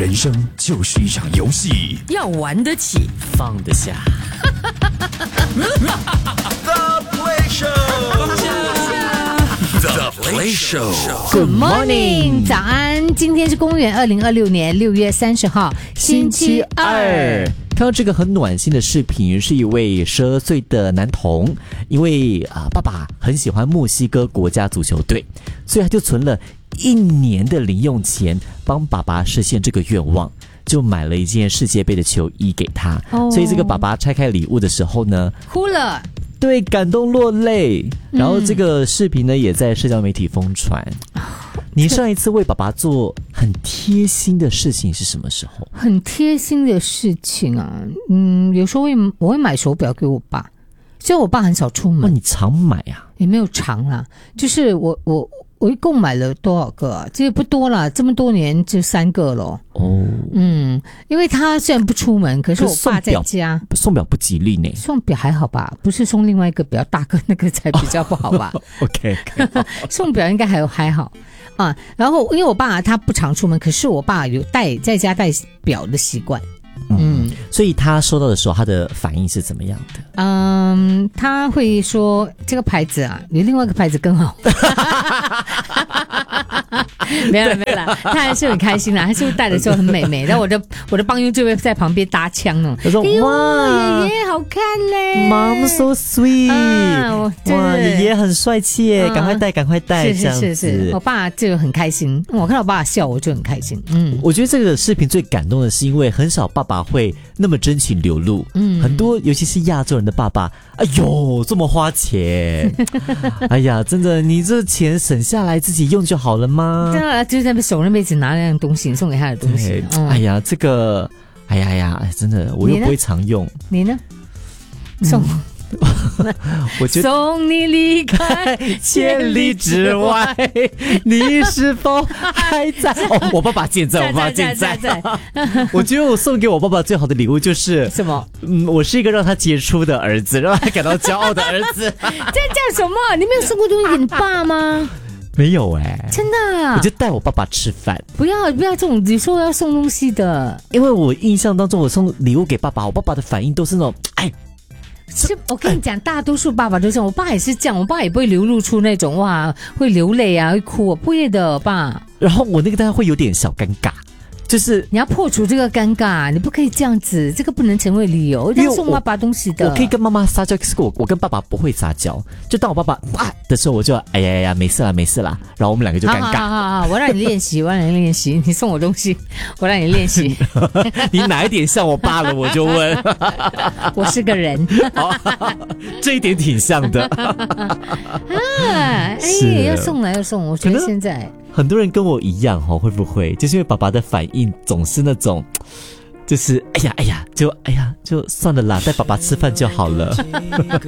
人生就是一场游戏， 要玩得起， 放得下。 The Play Show，The Play Show。Good morning， 早安！今天是公元2026年6月30号，星期二。 看到这个很暖心的视频，是一位12岁的男童，因为爸爸很喜欢墨西哥国家足球队，所以他就存了1年的零用钱，帮爸爸实现这个愿望，就买了一件世界杯的球衣给他。所以这个爸爸拆开礼物的时候呢， 哭了。 对，感动落泪。然后这个视频呢，也在社交媒体疯传。你上一次为爸爸做很贴心的事情是什么时候？ 很贴心的事情啊，有时候我会买手表给我爸，虽然我爸很少出门。 你常买啊？ 也没有常啦，就是我一共买了多少个啊？这个不多啦，这么多年就3个咯。 哦， 因为他虽然不出门，可是我爸在家。 送表不吉利呢？ 送表还好吧，不是送另外一个比较大个那个才比较不好吧 ？OK， 送表应该还好啊。然后因为我爸他不常出门，可是我爸有在家戴表的习惯。 所以他收到的时候，他的反应是怎么样的？ 他会说这个牌子啊，有另外一个牌子更好。没有了，他还是很开心啦，他是不是戴的时候很美美？然后我的帮佣就会在旁边搭腔呢。 他说：“哇， 爷爷好看嘞 ，Mom so sweet，哇，爷爷很帅气耶，赶快戴， 是，我爸就很开心，我看到我爸笑，我就很开心。 我觉得这个视频最感动的是，因为很少爸爸会那么真情流露，很多尤其是亚洲人的爸爸，哎呦，这么花钱，哎呀，真的，你这钱省下来自己用就好了吗？ 对啊，就是在手那边只拿那样东西送给他的东西。 哎呀，这个，哎呀，真的，我又不会常用。 你呢？送。 我觉得送你离开千里之外，你是否还在？我爸爸健在，我爸爸健在。我觉得我送给我爸爸最好的礼物就是什么？ 我是一个让他杰出的儿子，让他感到骄傲的儿子。 这叫什么？你没有送过东西给你爸吗？ 没有真的啊！ 我就带我爸爸吃饭。不要这种，你说要送东西的。 因为我印象当中，我送礼物给爸爸，我爸爸的反应都是那种是我跟你讲，大多数爸爸都这样，我爸也是这样，我爸也不会流露出那种哇会流泪啊会哭，不会的爸。然后我那个当然会有点小尴尬，就是你要破除这个尴尬，你不可以这样子，这个不能成为理由。要送爸爸东西的， 我可以跟妈妈撒娇，可是我跟爸爸不会撒娇。就当我爸爸的时候，我就哎呀没事啦，然后我们2个就尴尬。 好，我让你练习，你送我东西，我让你练习。 你哪一点像我爸了？我就问。 我是个人， 这一点挺像的。 要送，我觉得现在。 很多人跟我一样会不会就是因为爸爸的反应总是那种就是哎呀就算了啦，带爸爸吃饭就好了。